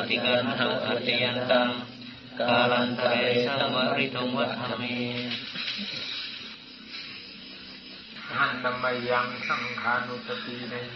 ติกันหังอัจยันตังกาลันตะเรสัมวริตุงวัฏฐเมหันตมยังสังขานุสติใน